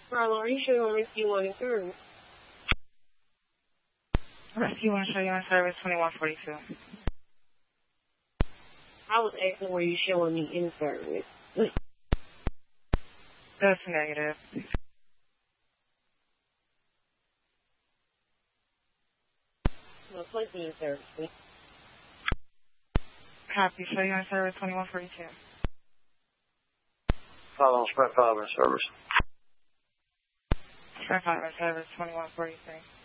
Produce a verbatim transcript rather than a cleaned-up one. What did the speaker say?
Marlo, are you sure you want rescue one and service? Rescue one, show you on service twenty-one forty-two. I was asking were you showing me in service. That's negative. Well, place me in service, please. Copy, show you on service twenty-one forty-two. Follow on Spread five in service. Spread five in service twenty-one forty-three.